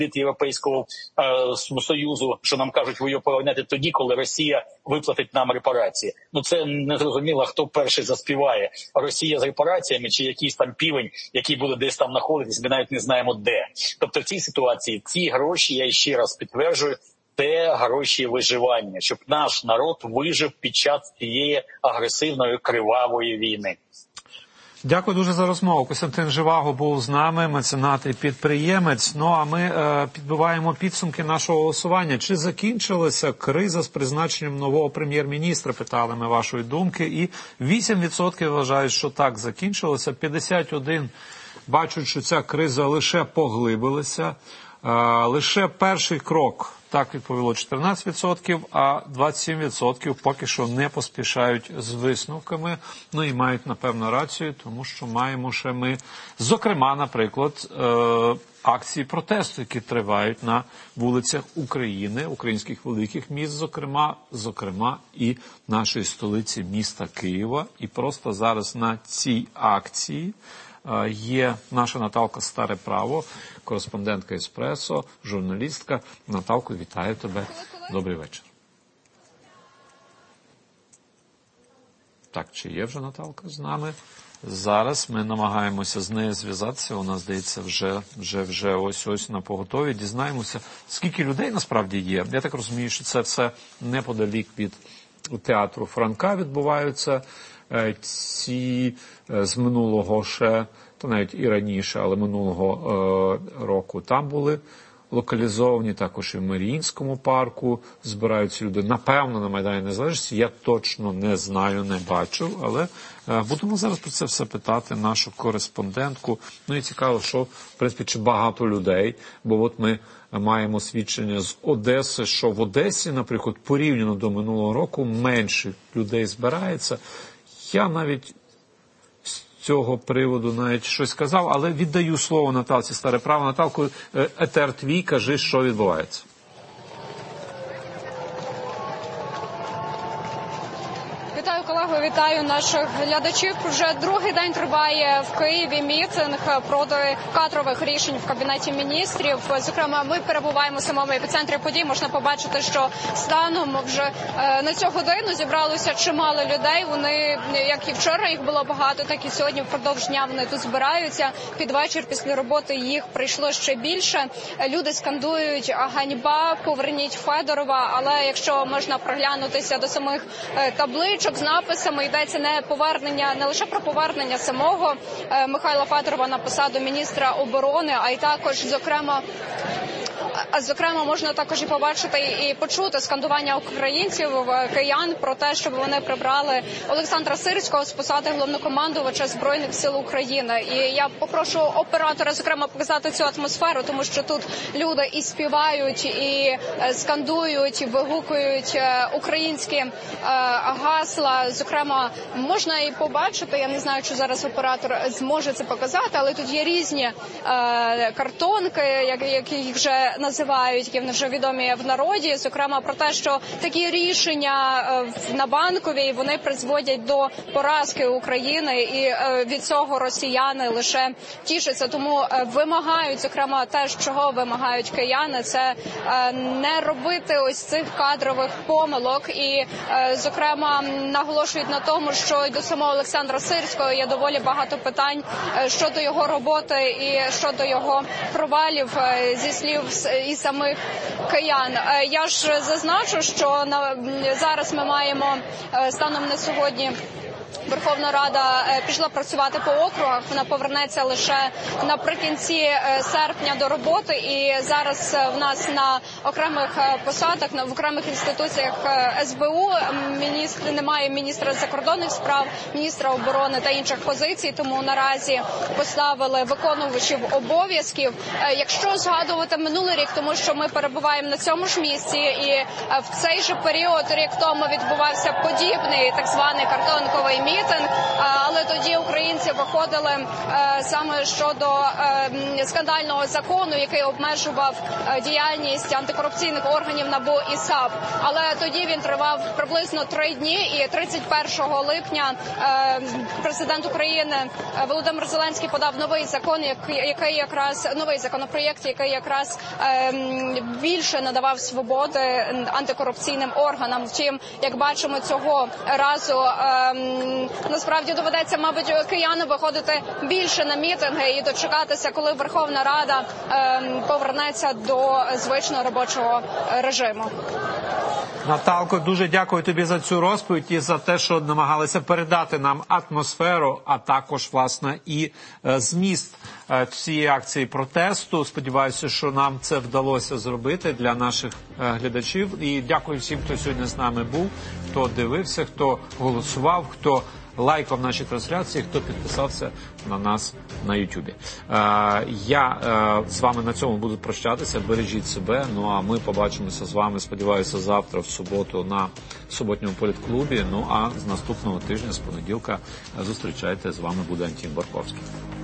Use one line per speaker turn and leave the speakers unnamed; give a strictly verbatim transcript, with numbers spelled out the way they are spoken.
Європейського е, Союзу, що нам кажуть, ви його повернете тоді, коли Росія виплатить нам репарації. Ну це не зрозуміло, хто перший заспіває. Росія з репараціями чи якийсь там півень, який буде десь там знаходитись, ми навіть не знаємо де. Тобто в цій ситуації ці гроші, я ще раз підтверджую, це гроші виживання, щоб наш народ вижив під час цієї агресивної, кривавої війни.
Дякую дуже за розмову. Костянтин Живаго був з нами, меценат і підприємець. Ну, а ми е, підбиваємо підсумки нашого голосування. Чи закінчилася криза з призначенням нового прем'єр-міністра? Питали ми вашої думки. І вісім відсотків вважають, що так закінчилося. п'ятдесят один бачать, що ця криза лише поглибилася. Е, лише перший крок. Так відповіло чотирнадцять відсотків, а двадцять сім відсотків поки що не поспішають з висновками. Ну і мають, напевно, рацію, тому що маємо ще ми, зокрема, наприклад, акції протесту, які тривають на вулицях України, українських великих міст, зокрема, зокрема і нашої столиці міста Києва. І просто зараз на цій акції є наша Наталка Старе Право, кореспондентка «Еспресо», журналістка. Наталко, вітаю тебе. Добрий вечір. Так, чи є вже Наталка з нами? Зараз ми намагаємося з нею зв'язатися. Вона, здається, вже, вже, вже ось-ось на поготові. Дізнаємося, скільки людей насправді є. Я так розумію, що це все неподалік від театру Франка відбуваються. Ці з минулого ще, то навіть і раніше, але минулого е, року там були локалізовані, також і в Маріїнському парку збираються люди. Напевно, на Майдані Незалежності, я точно не знаю, не бачу, але е, будемо зараз про це все питати нашу кореспондентку. Ну і цікаво, що, в принципі, чи багато людей, бо от ми маємо свідчення з Одеси, що в Одесі, наприклад, порівняно до минулого року менше людей збирається. Я навіть з цього приводу навіть щось сказав, але віддаю слово Наталці Старе Право. Наталко, етер твій, кажи, що відбувається.
Вітаю, колего, вітаю наших глядачів. Вже другий день триває в Києві мітинг проти кадрових рішень в Кабінеті міністрів. Зокрема, ми перебуваємо в самому епіцентрі подій. Можна побачити, що станом вже на цю годину зібралося чимало людей. Вони, як і вчора їх було багато, так і сьогодні впродовж дня вони тут збираються. Під вечір після роботи їх прийшло ще більше. Люди скандують «Ганьба», «Поверніть Федорова», але якщо можна проглянутися до самих табличок з написами, йдеться не повернення, не лише про повернення самого Михайла Федорова на посаду міністра оборони, а й також, зокрема, Зокрема, можна також і побачити і почути скандування українців, киян про те, щоб вони прибрали Олександра Сирського з посади головнокомандувача Збройних сил України. І я попрошу оператора, зокрема, показати цю атмосферу, тому що тут люди і співають, і скандують, і вигукують українські гасла. Зокрема, можна і побачити, я не знаю, чи зараз оператор зможе це показати, але тут є різні картонки, які їх вже називають, які вони вже відомі в народі, зокрема про те, що такі рішення на Банковій, вони призводять до поразки України, і від цього росіяни лише тішаться. Тому вимагають, зокрема, те, чого вимагають кияни, це не робити ось цих кадрових помилок. І, зокрема, наголошують на тому, що до самого Олександра Сирського є доволі багато питань щодо його роботи і щодо його провалів, зі слів і самих киян. Я ж зазначу, що на, зараз ми маємо станом на сьогодні Верховна Рада пішла працювати по округах, вона повернеться лише наприкінці серпня до роботи, і зараз в нас на окремих посадах, в окремих інституціях ес бе у міністр, немає міністра закордонних справ, міністра оборони та інших позицій, тому наразі поставили виконувачів обов'язків. Якщо згадувати минулий рік, тому що ми перебуваємо на цьому ж місці, і в цей же період, рік тому, відбувався подібний так званий картонковий мирний мітинг, але тоді українці виходили саме щодо скандального закону, який обмежував діяльність антикорупційних органів НАБУ і САП. Але тоді він тривав приблизно три дні, і тридцять першого липня президент України Володимир Зеленський подав новий закон, який якраз новий законопроєкт, який якраз більше надавав свободи антикорупційним органам. Втім, як бачимо, цього разу насправді доведеться, мабуть, киянам виходити більше на мітинги і дочекатися, коли Верховна Рада повернеться до звичного робочого режиму.
Наталко, дуже дякую тобі за цю розповідь і за те, що намагалися передати нам атмосферу, а також, власне, і зміст цієї акції протесту. Сподіваюся, що нам це вдалося зробити для наших глядачів. І дякую всім, хто сьогодні з нами був, хто дивився, хто голосував, хто лайкав наші трансляції, хто підписався на нас на Ютубі. Я з вами на цьому буду прощатися. Бережіть себе. Ну а ми побачимося з вами, сподіваюся, завтра, в суботу, на суботньому політклубі. Ну а з наступного тижня, з понеділка, зустрічайте. З вами буде Антін Барковський.